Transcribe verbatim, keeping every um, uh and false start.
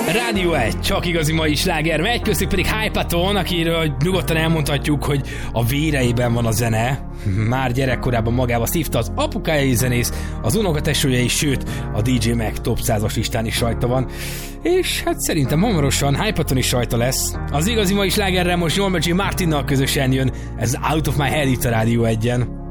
Rádió egy, csak igazi mai sláger megy, köszi pedig Hypaton, akiről nyugodtan elmondhatjuk, hogy a véreiben van a zene. Már gyerekkorában magába szívta, az apukája is zenész, az unokatesója is, sőt, a dé dzsé Mag top százas listán is rajta van. És hát szerintem hamarosan Hypaton is rajta lesz. Az igazi mai slágerrel most Norma Jean Martinnal közösen jön, ez Out of My Head itt a Rádió egyen.